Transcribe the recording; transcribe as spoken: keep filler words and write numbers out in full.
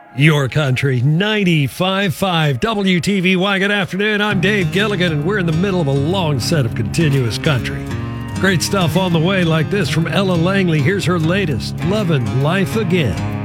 Your Country ninety-five point five W T V Y. Good afternoon. I'm Dave Gilligan, and we're in the middle of a long set of continuous country. Great stuff on the way like this from Ella Langley. Here's her latest, Lovin' Life Again.